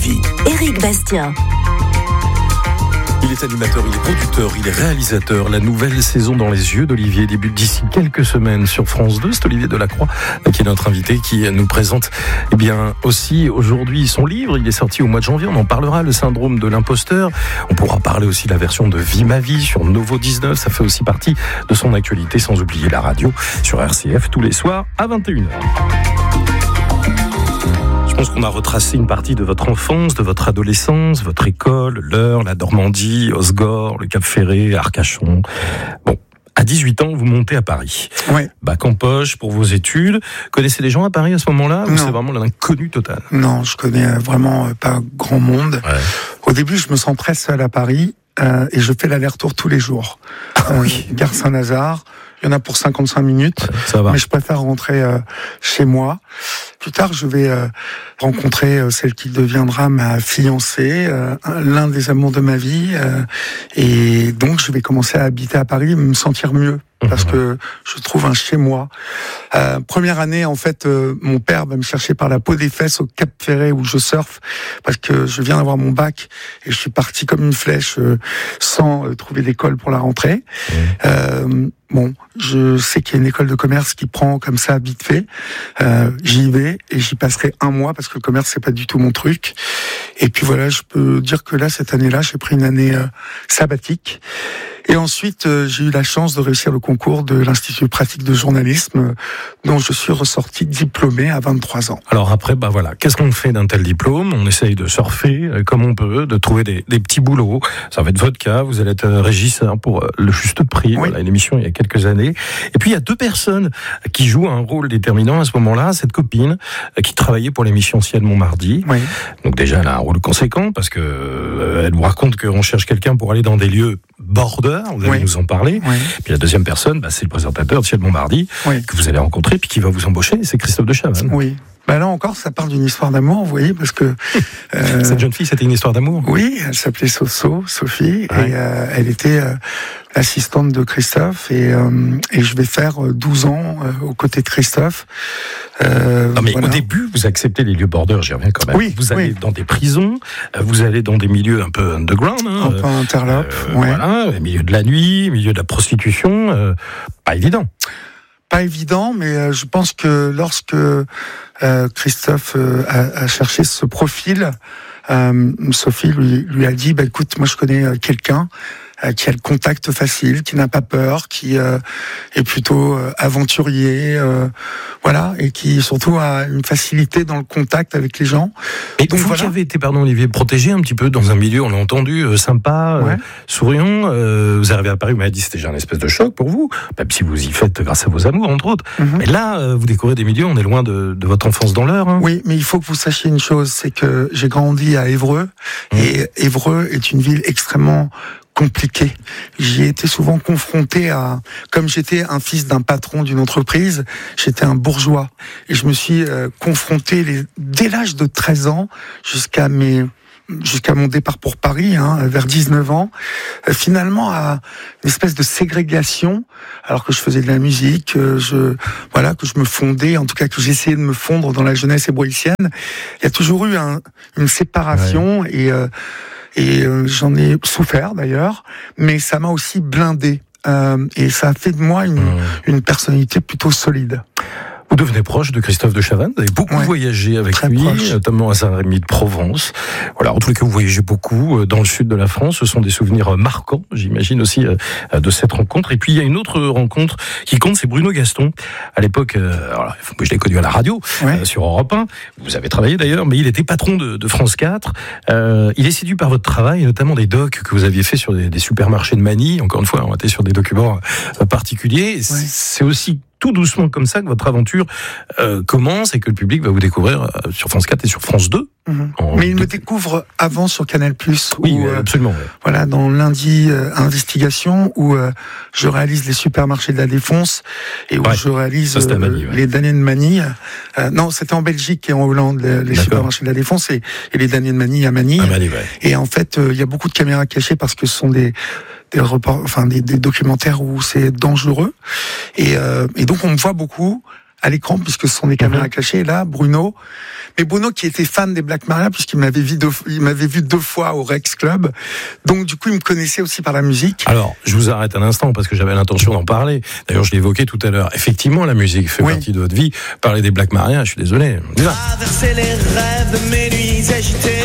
vie. Éric Bastien. Il est animateur, il est producteur, il est réalisateur. La nouvelle saison dans les yeux d'Olivier débute d'ici quelques semaines sur France 2. C'est Olivier Delacroix qui est notre invité, qui nous présente aussi aujourd'hui son livre. Il est sorti au mois de janvier, on en parlera, le syndrome de l'imposteur. On pourra parler aussi de la version de Vie ma vie sur Novo 19. Ça fait aussi partie de son actualité, sans oublier la radio sur RCF tous les soirs à 21h. Je pense qu'on a retracé une partie de votre enfance, de votre adolescence, votre école, l'Eure, la Normandie, Osgore, le Cap Ferré, Arcachon. Bon, à 18 ans, vous montez à Paris. Oui. Bac en poche pour vos études. Connaissez des gens à Paris à ce moment-là, ou c'est vraiment l'inconnu total? Non, je connais vraiment pas grand monde. Ouais. Au début, je me sens très seul à Paris et je fais l'aller-retour tous les jours. Oui. Gare Saint-Lazare. Il y en a pour 55 minutes, ça va. Mais je préfère rentrer chez moi. Plus tard, je vais rencontrer celle qui deviendra ma fiancée, l'un des amours de ma vie. Et donc, je vais commencer à habiter à Paris et me sentir mieux. Parce que je trouve un chez moi. Première année, en fait, mon père va me chercher par la peau des fesses au Cap Ferré où je surfe, parce que je viens d'avoir mon bac et je suis parti comme une flèche sans trouver d'école pour la rentrée. Bon, je sais qu'il y a une école de commerce qui prend comme ça vite fait. J'y vais et j'y passerai un mois parce que le commerce c'est pas du tout mon truc. Et puis voilà, je peux dire que là cette année-là, j'ai pris une année sabbatique. Et ensuite, j'ai eu la chance de réussir le concours de l'Institut pratique de journalisme, dont je suis ressorti diplômé à 23 ans. Alors après, voilà, qu'est-ce qu'on fait d'un tel diplôme? On essaye de surfer comme on peut, de trouver des petits boulots. Ça va être votre cas, vous allez être régisseur pour le Juste Prix, oui. Voilà, une émission il y a quelques années. Et puis il y a deux personnes qui jouent un rôle déterminant à ce moment-là. Cette copine qui travaillait pour l'émission Ciel Montmardi. Oui. Donc déjà, elle a un rôle conséquent parce que elle vous raconte qu'on cherche quelqu'un pour aller dans des lieux border, vous allez nous en parler. Oui. Puis la deuxième personne, c'est le présentateur de Ciel Montmardi, que vous allez rencontrer, puis qui va vous embaucher, c'est Christophe de Chavannes. Oui. Là encore, ça parle d'une histoire d'amour, vous voyez, parce que... Cette jeune fille, c'était une histoire d'amour? Oui, elle s'appelait Sophie, et elle était l'assistante de Christophe, et je vais faire 12 ans aux côtés de Christophe. Non mais voilà. au début, vous acceptez les lieux border, j'y reviens quand même. Oui, vous allez dans des prisons, vous allez dans des milieux un peu underground. Un peu interlope, Voilà, milieu de la nuit, milieu de la prostitution, pas évident. Pas évident, mais je pense que lorsque Christophe a cherché ce profil, Sophie lui a dit, écoute, moi je connais quelqu'un qui a le contact facile, qui n'a pas peur, qui est plutôt aventurier, voilà, et qui surtout a une facilité dans le contact avec les gens. Et donc vous qui avez été, Olivier, protégé un petit peu dans un milieu, on l'a entendu, sympa, souriant, vous arrivez à Paris, vous m'avez dit que c'était déjà un espèce de choc pour vous, même si vous y faites grâce à vos amours, entre autres. Mais là, vous découvrez des milieux, on est loin de votre enfance dans l'Eure. Oui, mais il faut que vous sachiez une chose, c'est que j'ai grandi à Évreux, et Évreux est une ville extrêmement compliqué. J'y ai été souvent confronté comme j'étais un fils d'un patron d'une entreprise, j'étais un bourgeois. Et je me suis confronté dès l'âge de 13 ans jusqu'à mon départ pour Paris, vers 19 ans, finalement à une espèce de ségrégation, alors que je faisais de la musique, que je me fondais, en tout cas que j'essayais de me fondre dans la jeunesse ébroïcienne. Il y a toujours eu une séparation et j'en ai souffert d'ailleurs, mais ça m'a aussi blindé et ça a fait de moi une personnalité plutôt solide. Vous devenez proche de Christophe de Chavannes, vous avez beaucoup voyagé avec lui, notamment à Saint-Rémy de Provence. Voilà, en tous les cas, vous voyagez beaucoup dans le sud de la France. Ce sont des souvenirs marquants, j'imagine aussi, de cette rencontre. Et puis, il y a une autre rencontre qui compte, c'est Bruno Gaston. À l'époque, je l'ai connu à la radio, sur Europe 1. Vous avez travaillé d'ailleurs, mais il était patron de France 4. Il est séduit par votre travail, et notamment des docs que vous aviez fait sur des supermarchés de Manille. Encore une fois, on était sur des documents particuliers. C'est aussi tout doucement comme ça que votre aventure commence et que le public va vous découvrir sur France 4 et sur France 2. Mais il me découvre avant sur Canal+. Oui, absolument. Voilà, dans Lundi Investigation, où je réalise les supermarchés de la Défense et où je réalise les damnés de Manille. Non, c'était en Belgique et en Hollande, les supermarchés de la Défense et les damnés de Manille à Manille. Et en fait, il y a beaucoup de caméras cachées parce que ce sont des documentaires où c'est dangereux. Et donc on me voit beaucoup à l'écran puisque ce sont des caméras cachées. Et là, Bruno qui était fan des Black Maria puisqu'il m'avait vu 2 fois au Rex Club. Donc du coup, il me connaissait aussi par la musique. Alors, je vous arrête un instant parce que j'avais l'intention d'en parler. D'ailleurs, je l'ai évoqué tout à l'heure. Effectivement, la musique fait partie de votre vie. Parler des Black Maria, je suis désolé. Traverser les rêves de mes nuits agitées.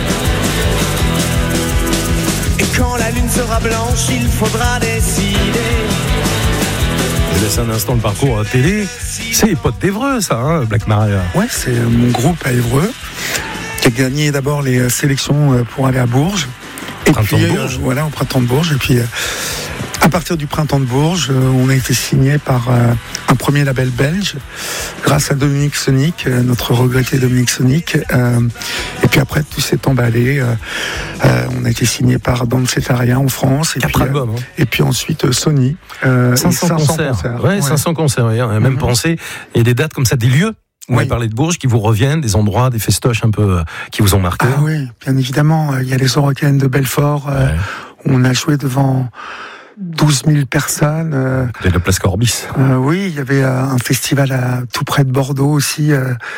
Et quand la lune sera blanche, il faudra décider. Je laisse un instant le parcours à télé. C'est les potes d'Évreux, ça, hein, Black Maria. Ouais, c'est mon groupe à Évreux qui a gagné d'abord les sélections pour aller à Bourges. Et Printemps puis, de Bourges. voilà, au Printemps de Bourges. Et puis, à partir du Printemps de Bourges, on a été signé par un premier label belge, grâce à Dominique Sonic, notre regretté Dominique Sonic. Et puis après, tout s'est emballé. On a été signé par Dancetaria en France. Et 4 puis, albums. Et puis ensuite, Sony. 500 concerts. Ouais, 500 concerts. On a même pensé, il y a des dates comme ça, des lieux. Vous avez parlé de Bourges qui vous reviennent, des endroits, des festoches un peu qui vous ont marqué. Ah oui, bien évidemment. Il y a les Eurocaines de Belfort. On a joué devant 12 000 personnes. De la place Corbis. Oui, il y avait un festival tout près de Bordeaux aussi.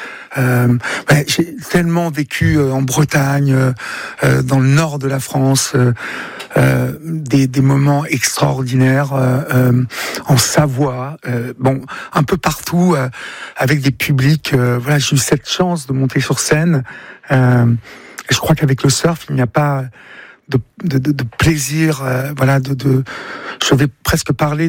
J'ai tellement vécu en Bretagne, dans le nord de la France, des moments extraordinaires, en Savoie, un peu partout, avec des publics. Voilà, j'ai eu cette chance de monter sur scène. Et je crois qu'avec le surf, il n'y a pas de plaisir, je vais presque parler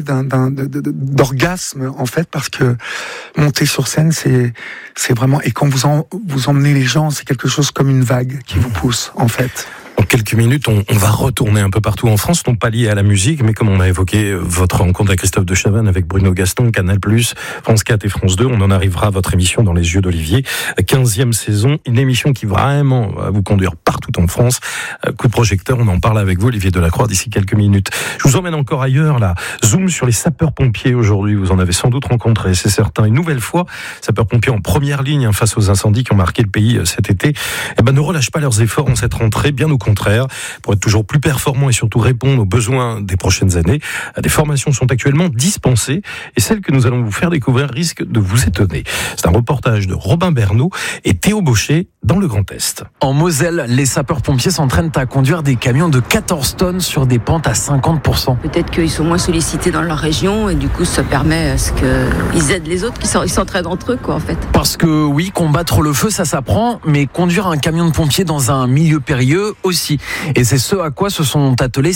d'orgasme en fait, parce que monter sur scène c'est vraiment, et quand vous emmenez les gens, c'est quelque chose comme une vague qui vous pousse en fait. Dans quelques minutes, on va retourner un peu partout en France, non pas lié à la musique, mais comme on a évoqué votre rencontre avec Christophe de Chavannes, avec Bruno Gaston, Canal+, France 4 et France 2, on en arrivera à votre émission Dans les yeux d'Olivier, 15e saison, une émission qui vraiment va vous conduire partout en France. Coup de projecteur, on en parle avec vous, Olivier Delacroix, d'ici quelques minutes. Je vous emmène encore ailleurs, là. Zoom sur les sapeurs-pompiers aujourd'hui, vous en avez sans doute rencontré, c'est certain. Une nouvelle fois, sapeurs-pompiers en première ligne face aux incendies qui ont marqué le pays cet été, ne relâchent pas leurs efforts en cette rentrée, bien au contraire, pour être toujours plus performants et surtout répondre aux besoins des prochaines années. Des formations sont actuellement dispensées et celle que nous allons vous faire découvrir risque de vous étonner. C'est un reportage de Robin Bernot et Théo Bauchet dans le Grand Est. En Moselle, les sapeurs-pompiers s'entraînent à conduire des camions de 14 tonnes sur des pentes à 50%. Peut-être qu'ils sont moins sollicités dans leur région et du coup ça permet à ce qu'ils aident les autres, ils s'entraident entre eux en fait. Parce que oui, combattre le feu ça s'apprend, mais conduire un camion de pompiers dans un milieu périlleux aussi. Et c'est ce à quoi se sont attelés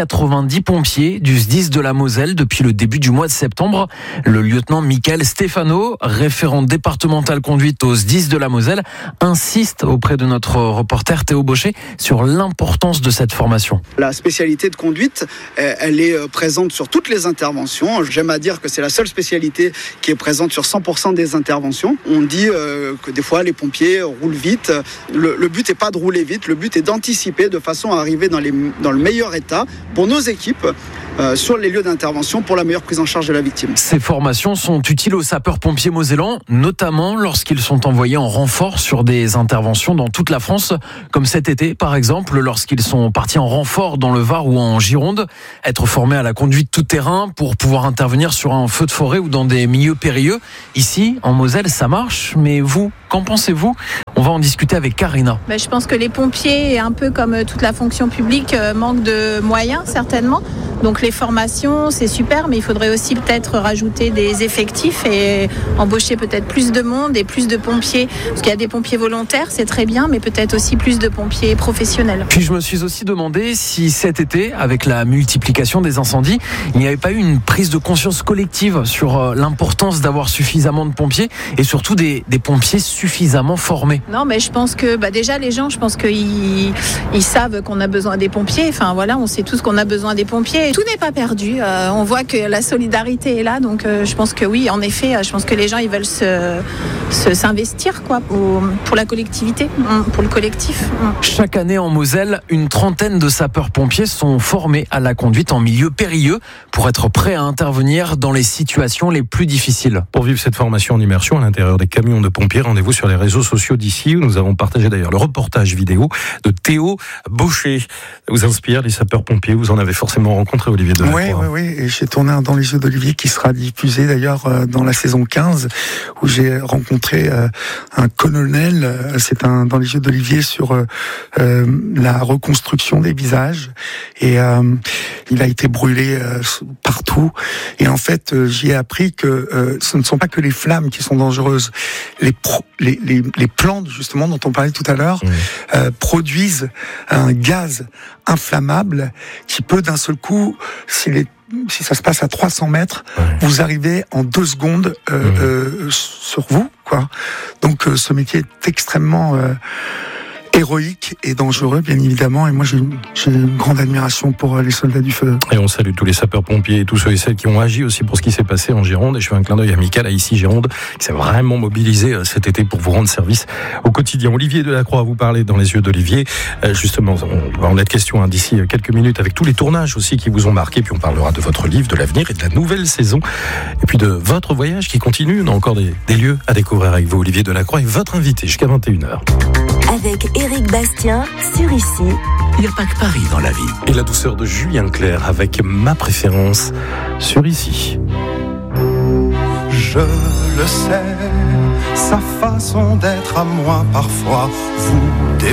190 pompiers du SDIS de la Moselle depuis le début du mois de septembre. Le lieutenant Michael Stefano, référent départemental conduite au SDIS de la Moselle, insiste auprès de notre reporter Théo Bauchet sur l'importance de cette formation. La spécialité de conduite, elle est présente sur toutes les interventions. J'aime à dire que c'est la seule spécialité qui est présente sur 100% des interventions. On dit que des fois les pompiers roulent vite. Le but n'est pas de rouler vite, le but est d'anticiper de façon à arriver dans le meilleur état pour nos équipes sur les lieux d'intervention pour la meilleure prise en charge de la victime. Ces formations sont utiles aux sapeurs-pompiers mosellans, notamment lorsqu'ils sont envoyés en renfort sur des interventions dans toute la France, comme cet été par exemple, lorsqu'ils sont partis en renfort dans le Var ou en Gironde. Être formés à la conduite tout-terrain pour pouvoir intervenir sur un feu de forêt ou dans des milieux périlleux, ici en Moselle ça marche, mais vous, qu'en pensez-vous ? On va en discuter avec Karina. Je pense que les pompiers, un peu comme toute la fonction publique, manquent de moyens certainement. Donc les formations, c'est super, mais il faudrait aussi peut-être rajouter des effectifs et embaucher peut-être plus de monde et plus de pompiers. Parce qu'il y a des pompiers volontaires, c'est très bien, mais peut-être aussi plus de pompiers professionnels. Puis je me suis aussi demandé si cet été, avec la multiplication des incendies, il n'y avait pas eu une prise de conscience collective sur l'importance d'avoir suffisamment de pompiers et surtout des pompiers suffisamment formés. Non, mais je pense que déjà les gens, je pense qu'ils savent qu'on a besoin des pompiers. Enfin voilà, on sait tous qu'on a besoin des pompiers. Tout n'est pas perdu. On voit que la solidarité est là, donc je pense que oui, en effet, je pense que les gens ils veulent s'investir pour la collectivité, pour le collectif. Chaque année en Moselle, une trentaine de sapeurs-pompiers sont formés à la conduite en milieu périlleux pour être prêts à intervenir dans les situations les plus difficiles. Pour vivre cette formation en immersion à l'intérieur des camions de pompiers, rendez-vous sur les réseaux sociaux d'ici où nous avons partagé d'ailleurs le reportage vidéo de Théo Bauchet. Ça vous inspire les sapeurs-pompiers, vous en avez forcément rencontré rencontré Olivier Delacroix. Oui. Et j'ai tourné un Dans les yeux d'Olivier qui sera diffusé d'ailleurs dans la saison 15, où j'ai rencontré un colonel. C'est un Dans les yeux d'Olivier sur la reconstruction des visages. Et il a été brûlé partout. Et en fait, j'y ai appris que ce ne sont pas que les flammes qui sont dangereuses. Les plantes, justement, dont on parlait tout à l'heure, produisent un gaz inflammable qui peut d'un seul coup, si ça se passe à 300 mètres, vous arrivez en 2 secondes sur vous, quoi. Donc ce métier est extrêmement héroïque et dangereux, bien évidemment. Et moi, j'ai une grande admiration pour les soldats du feu. Et on salue tous les sapeurs-pompiers et tous ceux et celles qui ont agi aussi pour ce qui s'est passé en Gironde. Et je fais un clin d'œil amical à Ici Gironde, qui s'est vraiment mobilisé cet été pour vous rendre service au quotidien. Olivier Delacroix, vous parlez Dans les yeux d'Olivier. Justement, on va en être question d'ici quelques minutes avec tous les tournages aussi qui vous ont marqué. Puis on parlera de votre livre, de l'avenir et de la nouvelle saison. Et puis de votre voyage qui continue. On a encore des lieux à découvrir avec vous, Olivier Delacroix, et votre invité jusqu'à 21h. Avec Éric Bastien sur Ici. Il n'y a pas que Paris dans la vie. Et la douceur de Julien Clerc avec Ma préférence sur Ici. Je le sais, sa façon d'être à moi parfois vous